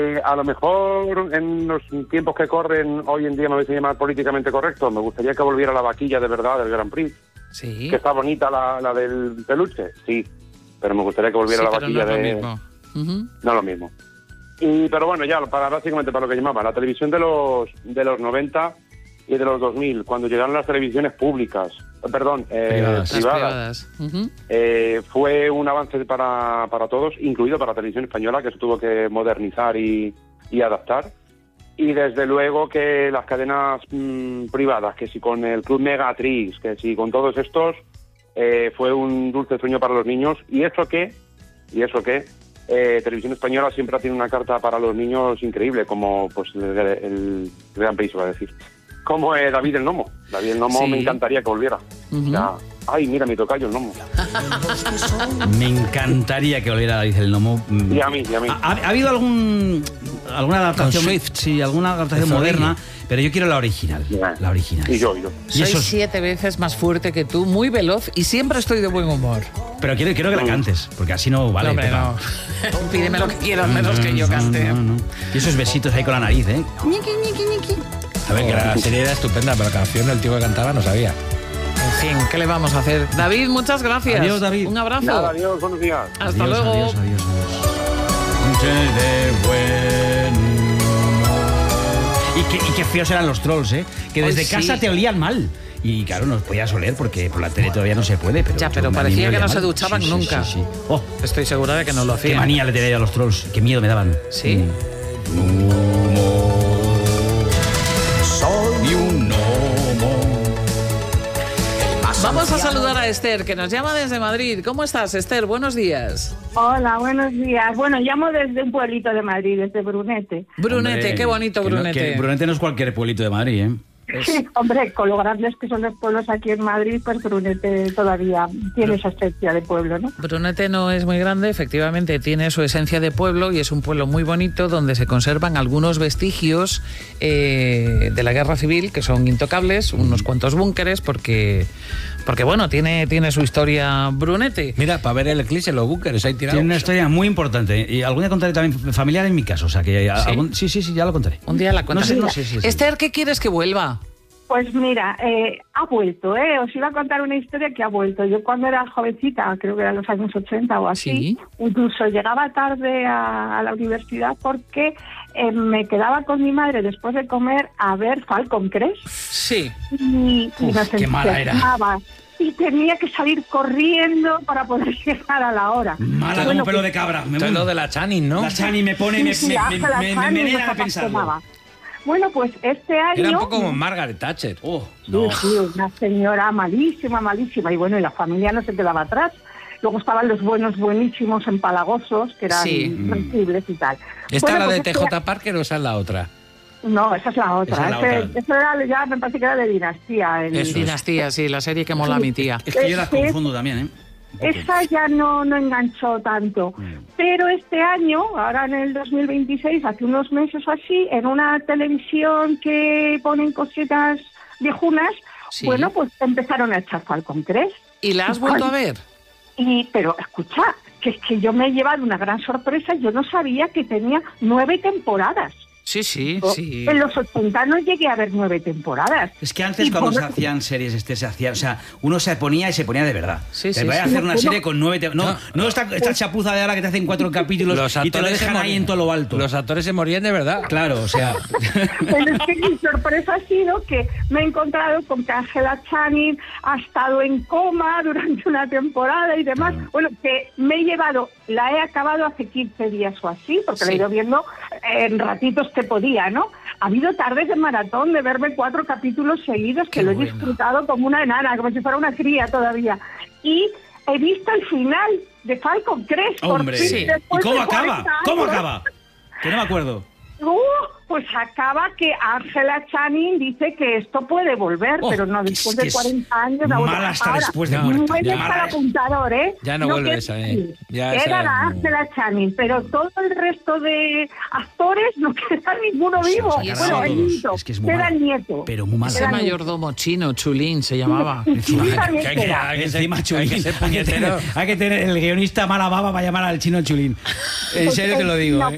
A lo mejor en los tiempos que corren hoy en día me vais a llamar políticamente correcto. Me gustaría que volviera la vaquilla de verdad del Grand Prix. Sí. Que está bonita la del peluche, sí. Pero me gustaría que volviera la vaquilla no de... es lo mismo. Uh-huh. No es lo mismo. Pero bueno, ya, básicamente para lo que llamaba, la televisión de los 90 y de los 2000, cuando llegaron las televisiones públicas, privadas. Uh-huh. Fue un avance para todos, incluido para la televisión española, que se tuvo que modernizar y adaptar. Y desde luego que las cadenas privadas, que si con el Club Megatrix, que si con todos estos, fue un dulce sueño para los niños. Y eso que Televisión Española siempre ha tenido una carta para los niños increíble, como pues el Gran Prix, va a decir. Como David el Nomo. David el Nomo, sí. Me encantaría que volviera. Uh-huh. Ya. Ay, mira, mi tocayo el Nomo. Me encantaría que volviera David el Nomo. Y a mí. ¿Ha habido alguna adaptación? Sí, alguna adaptación moderna, pero yo quiero la original. Yeah. La original. Y yo. Soy 7 veces más fuerte que tú, muy veloz y siempre estoy de buen humor. Pero quiero que la cantes, porque así no vale. No, hombre, no. Pídeme lo que quieras, menos que yo cante. No. Y esos besitos ahí con la nariz, ¿eh? Ñiqui, ñiqui, ñiqui. A ver, que la serie era estupenda, pero la canción del tío que cantaba no sabía. En fin, ¿qué le vamos a hacer? David, muchas gracias. Adiós, David. Un abrazo. Nada, adiós, buenos días. Hasta luego. Adiós. Y qué feos eran los trolls, ¿eh? Que desde casa te olían mal. Y claro, no podías oler porque por la tele todavía no se puede. Pero parecía que no se duchaban nunca. Sí. Oh, estoy segura de que no lo hacían. Qué manía le tenía a los trolls. Qué miedo me daban. ¿Sí? Soy un gnomo. Vamos a saludar a Esther, que nos llama desde Madrid. ¿Cómo estás, Esther? Buenos días. Hola, buenos días. Bueno, llamo desde un pueblito de Madrid, desde Brunete. Brunete, Hombre, qué bonito Brunete. Brunete no es cualquier pueblito de Madrid, ¿eh? Sí, hombre, con lo grandes que son los pueblos aquí en Madrid, pues Brunete todavía tiene esa esencia de pueblo, ¿no? Brunete no es muy grande, efectivamente tiene su esencia de pueblo y es un pueblo muy bonito donde se conservan algunos vestigios de la guerra civil que son intocables, unos cuantos búnkeres, porque bueno, tiene su historia Brunete. Mira, para ver el eclipse en los búnkeres ahí tirados. Tiene una historia muy importante y algún día contaré también familiar en mi caso, o sea que ¿Sí? Sí, ya lo contaré. Un día la cuentas. No sé. Esther, ¿qué quieres que vuelva? Pues mira, ha vuelto, os iba a contar una historia que ha vuelto. Yo cuando era jovencita, creo que eran los años 80 o así, ¿Sí? Incluso llegaba tarde a la universidad porque me quedaba con mi madre después de comer a ver Falcon Crest. Sí. Y nos qué mala era. Y tenía que salir corriendo para poder llegar a la hora. Mala como pelo de cabra. Esto es lo de la Channing, ¿no? La Channing me pone, me menea de pensarlo. Bueno, pues este año... Era un poco como Margaret Thatcher. No. Sí, una señora malísima. Y bueno, y la familia no se quedaba atrás. Luego estaban los buenísimos empalagosos, que eran sensibles y tal. ¿Esta bueno, la de pues TJ Parker o esa es la otra? No, esa es la otra. Eso era, ya me parece que era de Dinastía. Dinastía, sí, la serie que mola mi tía. Es que yo las confundo también, ¿eh? Esa ya no enganchó tanto. Pero este año, ahora en el 2026, hace unos meses o así, en una televisión que ponen cositas viejunas, Sí. bueno, pues empezaron a echar Falcon Crest. ¿Y la has vuelto a ver? Pero escucha, que es que yo me he llevado una gran sorpresa, yo no sabía que tenía 9 temporadas. Sí. En los 80 no llegué a ver 9 temporadas. Es que antes cuando se hacían series, se hacía, o sea, uno se ponía de verdad. Te voy a hacer una serie con 9 No esta chapuza de ahora que te hacen 4 capítulos y te lo dejan ahí en todo lo alto. Los actores se morían de verdad. Claro, o sea... Pero es que mi sorpresa ha sido que me he encontrado con que Angela Channing ha estado en coma durante una temporada y demás. Bueno, que me he llevado, la he acabado hace 15 días o así, porque la he ido viendo en ratitos que podía, ¿no? Ha habido tardes de maratón de verme 4 capítulos seguidos que lo he disfrutado como una enana, como si fuera una cría todavía. Y he visto el final de Falcon Crest. Hombre, por fin, ¿Y después cómo de acaba? 40 ¿Cómo años. acaba? Que no me acuerdo. Pues acaba que Angela Channing dice que esto puede volver, pero no después de 40 años. Mala hasta después de muerta. Muere para el apuntador, ¿eh? Ya no vuelve esa, ¿eh? Queda la Angela Channing, pero todo el resto de actores no queda ninguno vivo. Bueno, el nieto. Es que es muy queda mala. el nieto. Pero muy mala. Ese mayordomo chino, Chulín, se llamaba. Encima Chulín. Hay que tener el guionista mala baba para llamar al chino Chulín. En serio te lo digo, ¿eh?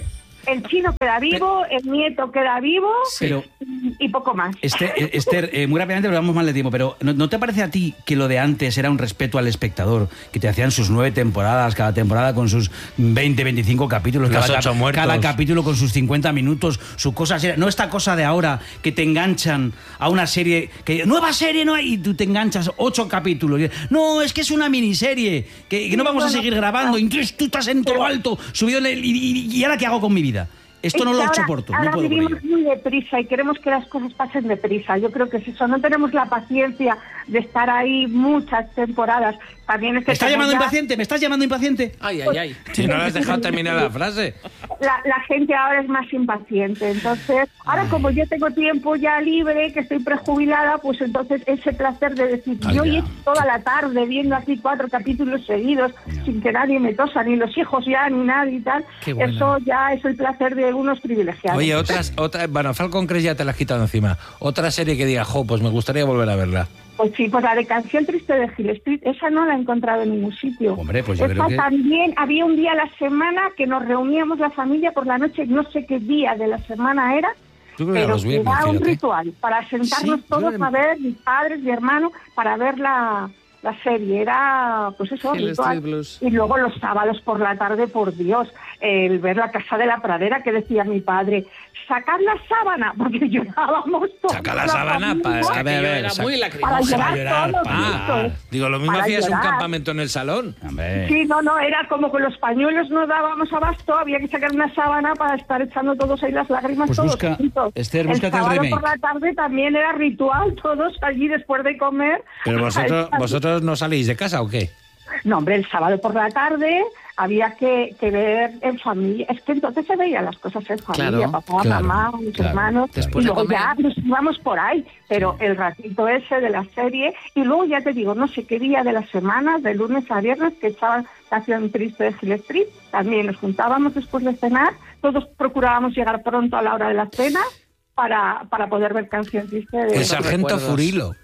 El chino queda vivo, el nieto queda vivo, pero, y poco más. Esther, muy rápidamente, porque vamos mal de tiempo, pero ¿no te parece a ti que lo de antes era un respeto al espectador? Que te hacían sus 9 temporadas, cada temporada con sus 20, 25 capítulos, cada capítulo con sus 50 minutos, sus cosas. No esta cosa de ahora que te enganchan a una serie, que nueva serie no hay, y tú te enganchas 8 capítulos. No, es que es una miniserie, que no vamos a seguir grabando, entonces tú estás en todo lo alto, subido ¿y ahora qué hago con mi vida? Esto no lo soporto. Ahora no puedo vivimos muy deprisa y queremos que las cosas pasen deprisa. Yo creo que es eso. No tenemos la paciencia de estar ahí muchas temporadas. También es que ¿Me estás llamando impaciente? Ay. Si no le has dejado terminar la frase. La gente ahora es más impaciente. Entonces, ahora como yo tengo tiempo ya libre, que estoy prejubilada, pues entonces ese placer de decir, yo he hecho toda la tarde viendo así 4 capítulos seguidos, sin que nadie me tosa, ni los hijos ya, ni nadie y tal. Eso ya es el placer de unos privilegiados. Oye, bueno, Falcon Crest ya te la has quitado encima. Otra serie que diga, pues me gustaría volver a verla. Pues sí, pues la de Canción Triste de Hill Street, esa no la he encontrado en ningún sitio. Hombre, pues yo creo que... También había un día a la semana que nos reuníamos la familia por la noche, no sé qué día de la semana era, pero era un ritual para sentarnos todos a ver, mis padres, mi hermano, para ver la serie. Era, pues eso, ritual. Y luego los sábados por la tarde, por Dios, el ver La Casa de la Pradera, que decía mi padre, sacad la sábana, porque llorábamos todos. Saca la sábana para ver, era muy lacrimoso. Para llorar. Digo, lo mismo hacías un campamento en el salón. Hombre. Sí, no, era como que los pañuelos no dábamos abasto, había que sacar una sábana para estar echando todos ahí las lágrimas, pues todos busca, juntos. Esther, búscate el remake. Por la tarde también era ritual, todos allí después de comer. ¿Pero vosotros no salís de casa o qué? No, hombre, el sábado por la tarde había que ver en familia. Es que entonces se veían las cosas en familia, papá, mamá, mis hermanos. Después y luego de ya nos íbamos por ahí, pero el ratito ese de la serie. Y luego ya te digo, no sé qué día de la semana, de lunes a viernes, que echaban Canción Triste de Hill Street. También nos juntábamos después de cenar. Todos procurábamos llegar pronto a la hora de la cena para poder ver Canción Triste de... El sargento Furilo.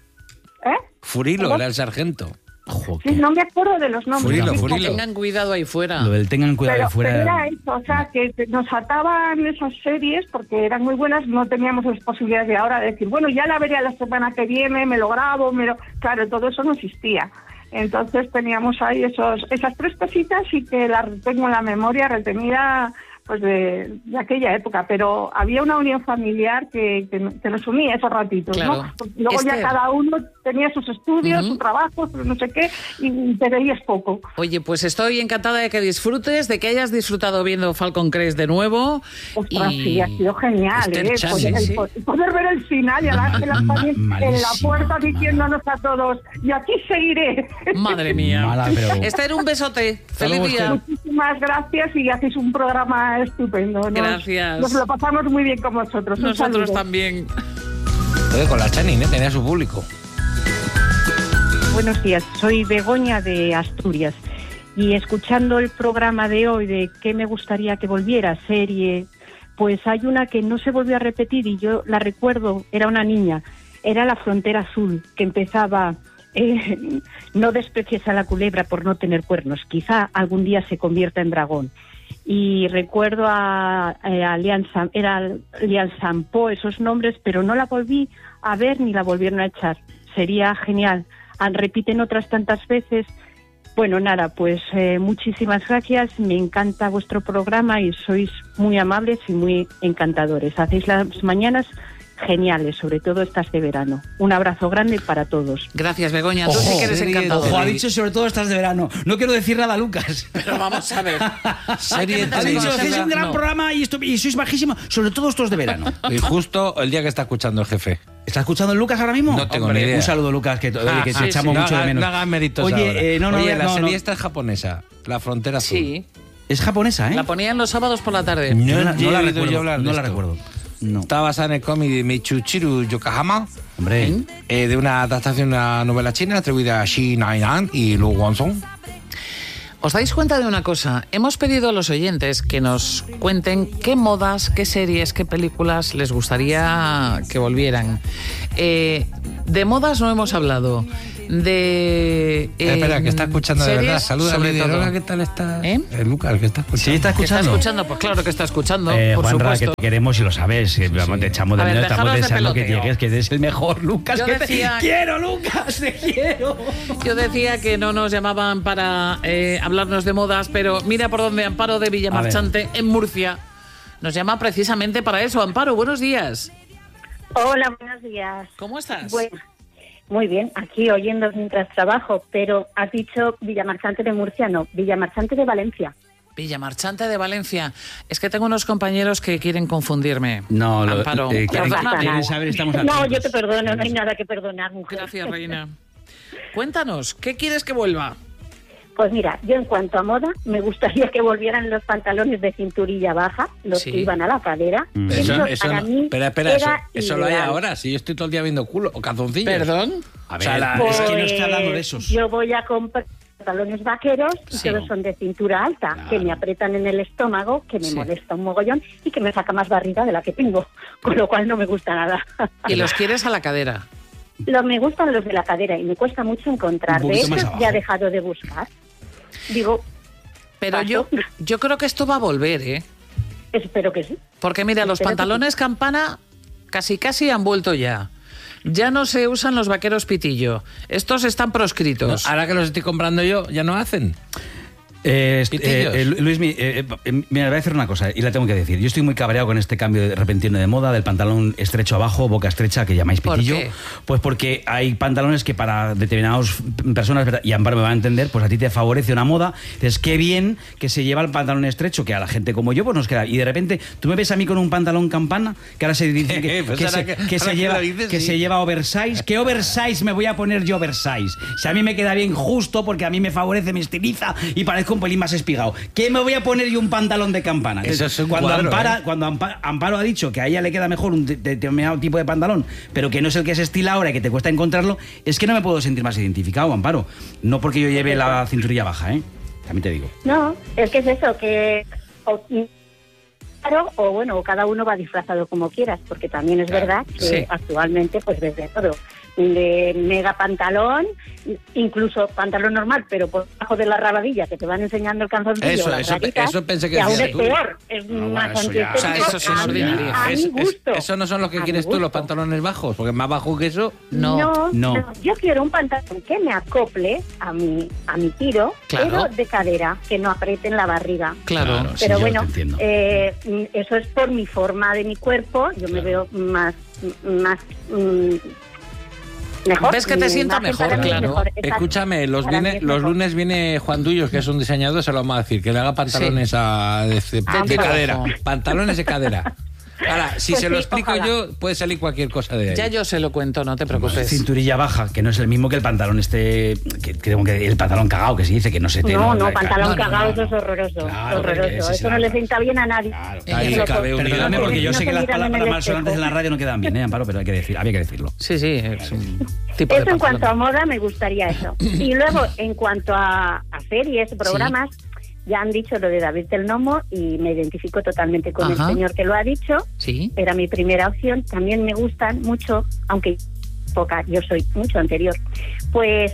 Furilo era el sargento. Sí, no me acuerdo de los nombres. Furilo. Tengan cuidado ahí fuera. Lo del tengan cuidado ahí fuera. Pero era eso, o sea, que nos ataban esas series porque eran muy buenas, no teníamos las posibilidades de ahora de decir, bueno, ya la veré la semana que viene, me lo grabo, claro, todo eso no existía. Entonces teníamos ahí esas 3 cositas y que las tengo en la memoria retenida pues de aquella época, pero había una unión familiar que nos unía esos ratitos, claro. ¿no? Porque luego ya cada uno tenía sus estudios, su trabajo, no sé qué, y te veías poco. Oye, pues estoy encantada de que disfrutes, de que hayas disfrutado viendo Falcon Crest de nuevo. Ostras, sí, ha sido genial, poder ver el final y a Ángela también en la puerta diciéndonos a todos, y aquí seguiré. Madre mía. Pero... Esther, un besote. Feliz día. Muchísimas gracias y hacéis un programa estupendo. Gracias. Nos lo pasamos muy bien con vosotros. Nosotros también. Oye, con la Chani, tenía su público. Buenos días, soy Begoña de Asturias y escuchando el programa de hoy de qué me gustaría que volviera, serie, pues hay una que no se volvió a repetir y yo la recuerdo, era una niña, era La Frontera Azul, que empezaba... no desprecies a la culebra por no tener cuernos, quizá algún día se convierta en dragón. Y recuerdo a Lian Sampo, esos nombres, pero no la volví a ver ni la volvieron a echar. Sería genial. Repiten otras tantas veces. Bueno, nada, pues muchísimas gracias. Me encanta vuestro programa y sois muy amables y muy encantadores. Hacéis las mañanas geniales, sobre todo estas de verano. Un abrazo grande para todos. Gracias, Begoña. Tú sí que eres encantador. Ojo, ha dicho sobre todo estas de verano. No quiero decir nada, Lucas. Pero vamos a ver. Serie has dicho, hacéis un gran programa y sois bajísimos, sobre todo estos de verano. Y justo el día que está escuchando el jefe. ¿Está escuchando Lucas ahora mismo? No tengo ni idea. Un saludo, Lucas, que te echamos mucho de menos. No hagan méritos. Oye, la serie esta es japonesa, La Frontera Azul. Sí. Es japonesa, ¿eh? La ponían los sábados por la tarde. No la recuerdo. No. Está basada en el cómic de Michuchiru Yokohama. Hombre. De una adaptación de una novela china atribuida a Shi Nainan y Lu Guangzhong. ¿Os dais cuenta de una cosa? Hemos pedido a los oyentes que nos cuenten qué modas, qué series, qué películas les gustaría que volvieran. De modas no hemos hablado. de... espera, que está escuchando de verdad. Saluda a Lidia. Hola, ¿qué tal está? Lucas, que está escuchando. Sí, está escuchando. ¿Está escuchando? Pues claro que está escuchando, por Juanra, supuesto. que te queremos y lo sabes. Sí. Te echamos de menos, estamos deseando que llegues, que eres el mejor, Lucas. Yo decía... ¡Quiero, Lucas! ¡Te quiero! Yo decía que no nos llamaban para hablarnos de modas, pero mira por dónde Amparo de Villamarchante, en Murcia, nos llama precisamente para eso. Amparo, buenos días. Hola, buenos días. ¿Cómo estás? Bueno, muy bien, aquí oyendo mientras trabajo, pero has dicho Villamarchante de Murcia, no, Villamarchante de Valencia. Villamarchante de Valencia. Es que tengo unos compañeros que quieren confundirme. No, Amparo, quieren saber, estamos atentos. No, yo te perdono, no hay nada que perdonar, mujer. Gracias, reina. Cuéntanos, ¿qué quieres que vuelva? Pues mira, yo en cuanto a moda, me gustaría que volvieran los pantalones de cinturilla baja, los que iban a la cadera. Eso para no, mí espera, eso lo hay ideal. ahora. Si yo estoy todo el día viendo culo o calzoncillos. ¿Perdón? A ver, es que no está hablando de esos. Yo voy a comprar pantalones vaqueros y todos son de cintura alta, que me aprietan en el estómago, que me molesta un mogollón y que me saca más barriga de la que tengo, con lo cual no me gusta nada. ¿Y los quieres a la cadera? Me gustan los de la cadera y me cuesta mucho encontrar. De hecho, ya he dejado de buscar. Digo, pero yo creo que esto va a volver, ¿eh? Espero que sí. Porque mira, los pantalones campana casi han vuelto ya. Ya no se usan los vaqueros pitillo. Estos están proscritos. No, ahora que los estoy comprando yo, ya no hacen. Luis, mira, voy a decir una cosa y la tengo que decir. Yo estoy muy cabreado con este cambio repentino de moda del pantalón estrecho abajo, boca estrecha, que llamáis pitillo. ¿Por qué? Pues porque hay pantalones que para determinadas personas, y Amparo me va a entender, pues a ti te favorece una moda. Entonces, qué bien que se lleva el pantalón estrecho, que a la gente como yo pues nos queda. Y de repente, tú me ves a mí con un pantalón campana, que ahora se dice que se lleva oversize. ¿Qué oversize me voy a poner yo oversize? Si a mí me queda bien justo, porque a mí me favorece, me estiliza y parezco un pelín más espigado. ¿Qué me voy a poner yo un pantalón de campana? Eso es un cuando cuadro, cuando Amparo ha dicho que a ella le queda mejor un determinado tipo de pantalón, pero que no es el que se estila ahora y que te cuesta encontrarlo, es que no me puedo sentir más identificado, Amparo. No porque yo lleve la cinturilla baja, ¿eh? También te digo. No, es que es eso, que... Claro, o bueno, cada uno va disfrazado como quieras, porque también es verdad que actualmente pues ves de todo. De mega pantalón, incluso pantalón normal, pero por debajo de la rabadilla que te van enseñando el calzoncillo, eso pensé que y aún decías es tú. peor, es más antiestético. O sea, eso sí es ordinario. A mi gusto. Eso no son los que quieres tú, los pantalones bajos, porque más bajo que eso... No. Yo quiero un pantalón que me acople a mi tiro, pero de cadera, que no apriete en la barriga. Claro. Pero sí, bueno, eso es por mi forma de mi cuerpo, yo me veo más mejor. ¿Ves que te sienta mejor? Claro. Mejor, escúchame, los lunes viene Juan Duyos, que es un diseñador, se lo vamos a decir, que le haga pantalones de cadera. Pantalones de cadera. Ahora, si pues se lo explico yo, puede salir cualquier cosa de ahí. Ya yo se lo cuento, no te preocupes. Cinturilla baja, que no es el mismo que el pantalón que el pantalón cagado, que se dice que no se te... No, pantalón cagado, eso es horroroso. Claro, horroroso. Eso no le sienta bien a nadie. Perdóname, porque yo sé que las palabras malsonantes en la radio no quedan bien, Amparo, pero había que decirlo. Sí, es un tipo eso de en cuanto a moda me gustaría eso. Y luego, en cuanto a series, programas... Ya han dicho lo de David del Nomo y me identifico totalmente con el señor que lo ha dicho. Sí. Era mi primera opción. También me gustan mucho, aunque poca, yo soy mucho anterior, pues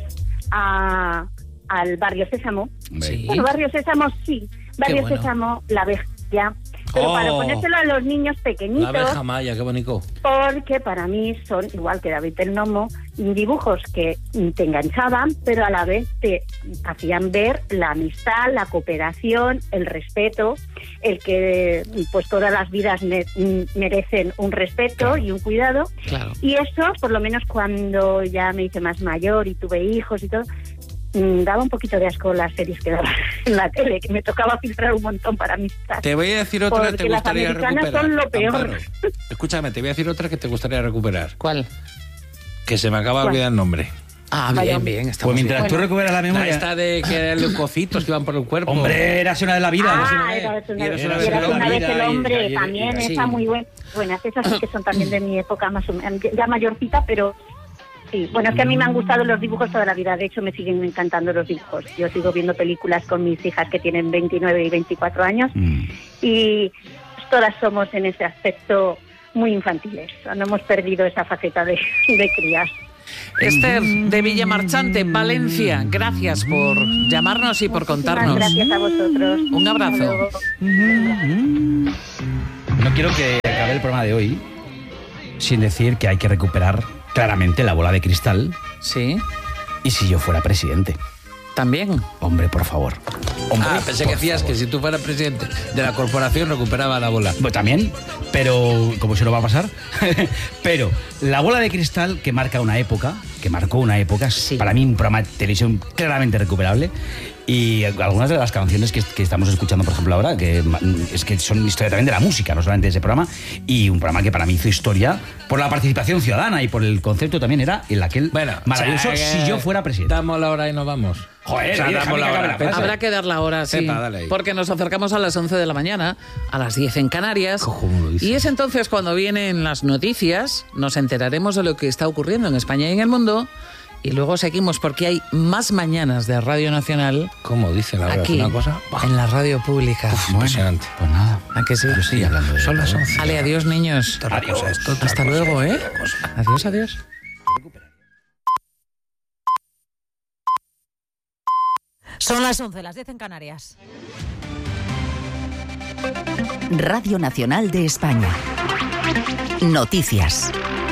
al Barrio Sésamo. Sí. Bueno, Barrio Sésamo sí. Barrio Sésamo, La Abeja Maya. Pero para ponérselo a los niños pequeñitos. La Abeja Maya, qué bonito. Porque para mí son, igual que David del Nomo, dibujos que te enganchaban, pero a la vez te hacían ver la amistad, la cooperación, el respeto, el que pues todas las vidas merecen un respeto y un cuidado. Claro. Y eso, por lo menos cuando ya me hice más mayor y tuve hijos y todo, daba un poquito de asco las series que daban en la tele, que me tocaba filtrar un montón para mis tasas. Te voy a decir otra que te gustaría recuperar. Porque las americanas son lo peor. Amparo, escúchame, te voy a decir otra que te gustaría recuperar. ¿Cuál? Que se me acaba de olvidar el nombre. Bien. Pues mientras tú recuperas la memoria... Esta de que eran leucocitos que iban por el cuerpo. Hombre, era una de la vida. Era una vez el hombre, también está muy buena. Buenas, esas sí que son también de mi época, más o menos, ya mayorcita, pero... Sí, bueno, es que a mí me han gustado los dibujos toda la vida, de hecho me siguen encantando los dibujos. Yo sigo viendo películas con mis hijas que tienen 29 y 24 años y todas somos en ese aspecto muy infantiles, no hemos perdido esa faceta de crías. Esther, de Villamarchante, Valencia, gracias por llamarnos y por contarnos. Gracias a vosotros. Un abrazo. No quiero que acabe el programa de hoy sin decir que hay que recuperar claramente la bola de cristal. Sí. ¿Y si yo fuera presidente? También. Hombre, por favor. Hombre, pensé que decías que si tú fueras presidente de la corporación recuperaba la bola. Pues también, pero ¿cómo se lo va a pasar? Pero la bola de cristal que marcó una época, sí. Para mí un programa de televisión claramente recuperable. Y algunas de las canciones que estamos escuchando, por ejemplo, ahora, que son historia también de la música, no solamente de ese programa, y un programa que para mí hizo historia por la participación ciudadana y por el concepto también era el aquel maravilloso Si yo fuera presidente. Damos la hora y nos vamos. Joder, damos la hora. Habrá que dar la hora, sí. Pepa, porque nos acercamos a las 11 de la mañana, a las 10 en Canarias. Y es entonces cuando vienen las noticias, nos enteraremos de lo que está ocurriendo en España y en el mundo. Y luego seguimos porque hay más mañanas de Radio Nacional. ¿Cómo dice la hora? Aquí, una cosa? En la radio pública. Impresionante. Pues nada. ¿A que sí? Yo estoy hablando de Son las 11. Ale, adiós, niños. Adiós. Hasta luego, ¿eh? Adiós, adiós. Son las 11, las 10 en Canarias. Radio Nacional de España. Noticias.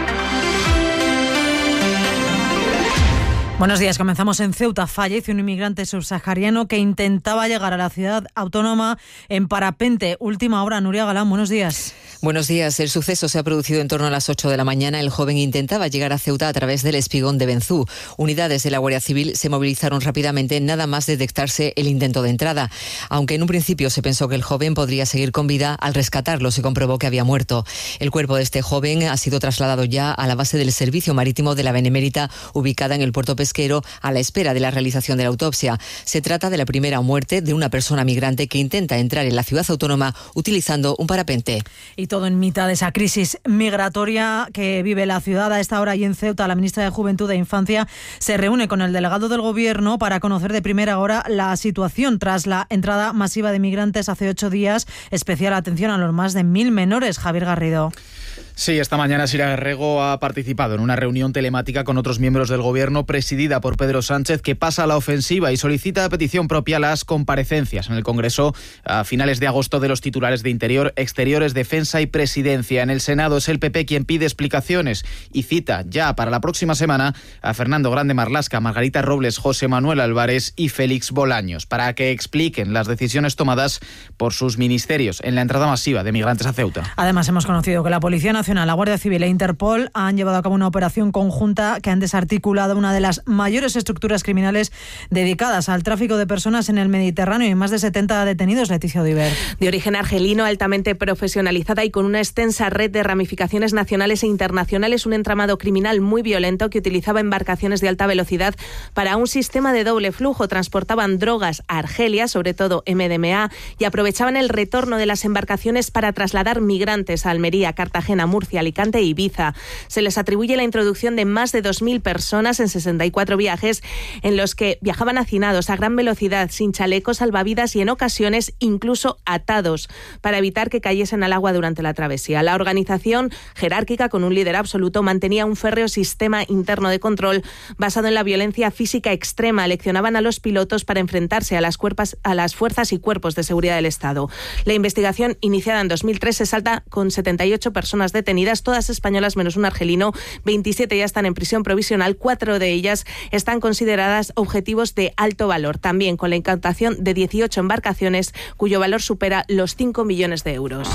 Buenos días, comenzamos en Ceuta. Fallece un inmigrante subsahariano que intentaba llegar a la ciudad autónoma en parapente. Última hora, Nuria Galán, buenos días. Buenos días. El suceso se ha producido en torno a las 8 de la mañana. El joven intentaba llegar a Ceuta a través del espigón de Benzú. Unidades de la Guardia Civil se movilizaron rápidamente nada más detectarse el intento de entrada. Aunque en un principio se pensó que el joven podría seguir con vida, al rescatarlo se comprobó que había muerto. El cuerpo de este joven ha sido trasladado ya a la base del Servicio Marítimo de la Benemérita, ubicada en el puerto pesquero, a la espera de la realización de la autopsia. Se trata de la primera muerte de una persona migrante que intenta entrar en la ciudad autónoma utilizando un parapente. Y todo en mitad de esa crisis migratoria que vive la ciudad a esta hora. Y en Ceuta, la ministra de Juventud e Infancia se reúne con el delegado del Gobierno para conocer de primera hora la situación tras la entrada masiva de migrantes hace 8 días. Especial atención a los más de 1.000 menores. Javier Garrido. Sí, esta mañana Sira Rego ha participado en una reunión telemática con otros miembros del Gobierno presidida por Pedro Sánchez, que pasa a la ofensiva y solicita a petición propia las comparecencias en el Congreso a finales de agosto de los titulares de Interior, Exteriores, Defensa y Presidencia. En el Senado es el PP quien pide explicaciones y cita ya para la próxima semana a Fernando Grande Marlaska, Margarita Robles, José Manuel Álvarez y Félix Bolaños para que expliquen las decisiones tomadas por sus ministerios en la entrada masiva de migrantes a Ceuta. Además, hemos conocido que la Policía Nacional, la Guardia Civil e Interpol han llevado a cabo una operación conjunta que han desarticulado una de las mayores estructuras criminales dedicadas al tráfico de personas en el Mediterráneo y más de 70 detenidos. Leticia Odiver. De origen argelino, altamente profesionalizada y con una extensa red de ramificaciones nacionales e internacionales, un entramado criminal muy violento que utilizaba embarcaciones de alta velocidad para un sistema de doble flujo. Transportaban drogas a Argelia, sobre todo MDMA, y aprovechaban el retorno de las embarcaciones para trasladar migrantes a Almería, Cartagena, Murcia, Alicante e Ibiza. Se les atribuye la introducción de más de 2.000 personas en 64 viajes en los que viajaban hacinados a gran velocidad, sin chalecos salvavidas y en ocasiones incluso atados para evitar que cayesen al agua durante la travesía. La organización, jerárquica con un líder absoluto, mantenía un férreo sistema interno de control basado en la violencia física extrema. Leccionaban a los pilotos para enfrentarse a las fuerzas y cuerpos de seguridad del Estado. La investigación, iniciada en 2003, se salda con 78 personas detenidas, todas españolas menos un argelino. 27 ya están en prisión provisional, 4 de ellas están consideradas objetivos de alto valor, también con la incautación de 18 embarcaciones cuyo valor supera los 5 millones de euros.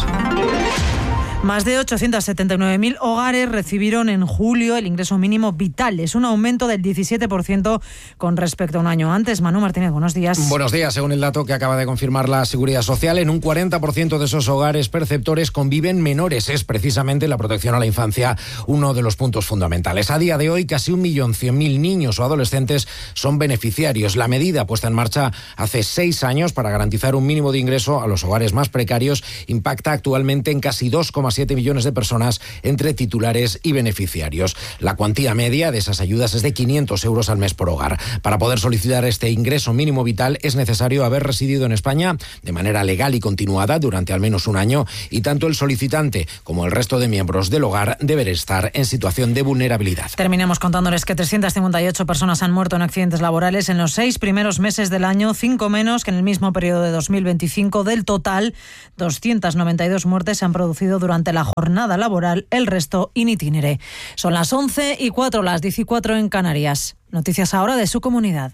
Más de 879.000 hogares recibieron en julio el ingreso mínimo vital. Es un aumento del 17% con respecto a un año antes. Manu Martínez, buenos días. Buenos días. Según el dato que acaba de confirmar la Seguridad Social, en un 40% de esos hogares perceptores conviven menores. Es precisamente la protección a la infancia uno de los puntos fundamentales. A día de hoy, casi 1.100.000 niños o adolescentes son beneficiarios. La medida puesta en marcha hace 6 años para garantizar un mínimo de ingreso a los hogares más precarios impacta actualmente en casi 2,6 1,7 millones de personas entre titulares y beneficiarios. La cuantía media de esas ayudas es de 500 euros al mes por hogar. Para poder solicitar este ingreso mínimo vital es necesario haber residido en España de manera legal y continuada durante al menos un año, y tanto el solicitante como el resto de miembros del hogar deber estar en situación de vulnerabilidad. Terminamos contándoles que 358 personas han muerto en accidentes laborales en los 6 primeros meses del año, 5 menos que en el mismo periodo de 2025. Del total, 292 muertes se han producido durante la jornada laboral, el resto in itinere. Son las 11:04, las 14 en Canarias. Noticias ahora de su comunidad.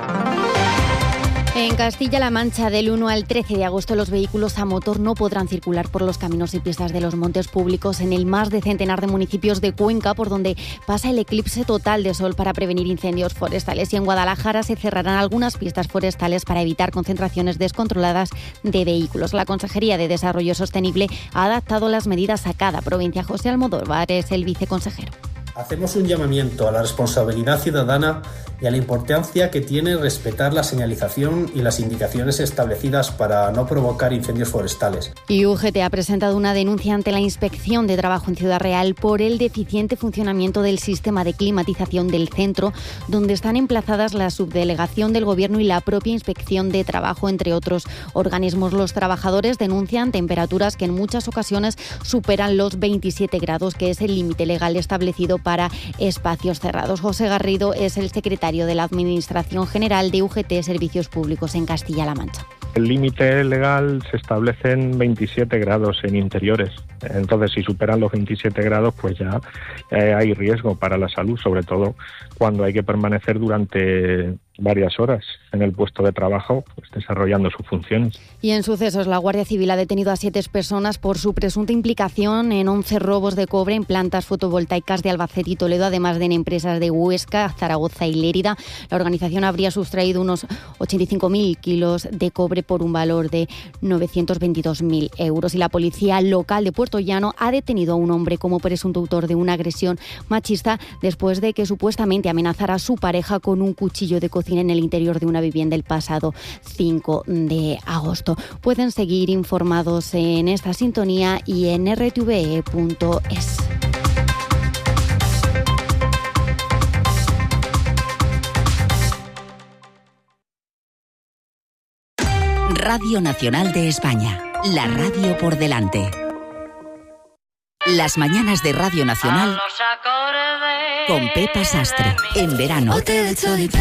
En Castilla-La Mancha, del 1 al 13 de agosto, los vehículos a motor no podrán circular por los caminos y pistas de los montes públicos en el más de centenar de municipios de Cuenca, por donde pasa el eclipse total de sol, para prevenir incendios forestales. Y en Guadalajara se cerrarán algunas pistas forestales para evitar concentraciones descontroladas de vehículos. La Consejería de Desarrollo Sostenible ha adaptado las medidas a cada provincia. José Almodóvar es el viceconsejero. Hacemos un llamamiento a la responsabilidad ciudadana y a la importancia que tiene respetar la señalización y las indicaciones establecidas para no provocar incendios forestales. Y UGT ha presentado una denuncia ante la Inspección de Trabajo en Ciudad Real por el deficiente funcionamiento del sistema de climatización del centro, donde están emplazadas la subdelegación del Gobierno y la propia Inspección de Trabajo, entre otros organismos. Los trabajadores denuncian temperaturas que en muchas ocasiones superan los 27 grados, que es el límite legal establecido para espacios cerrados. José Garrido es el secretario de la Administración General de UGT Servicios Públicos en Castilla-La Mancha. El límite legal se establece en 27 grados en interiores. Entonces, si superan los 27 grados, pues ya hay riesgo para la salud, sobre todo cuando hay que permanecer durante varias horas en el puesto de trabajo, pues desarrollando sus funciones. Y en sucesos, la Guardia Civil ha detenido a 7 personas por su presunta implicación en 11 robos de cobre en plantas fotovoltaicas de Albacete y Toledo, además de en empresas de Huesca, Zaragoza y Lérida. La organización habría sustraído unos 85.000 kilos de cobre por un valor de 922.000 euros. Y la policía local de Puerto Llano ha detenido a un hombre como presunto autor de una agresión machista después de que supuestamente amenazara a su pareja con un cuchillo de cocina en el interior de una vivienda el pasado 5 de agosto. Pueden seguir informados en esta sintonía y en rtve.es. Radio Nacional de España, la radio por delante. Las mañanas de Radio Nacional con Pepa Sastre, en verano.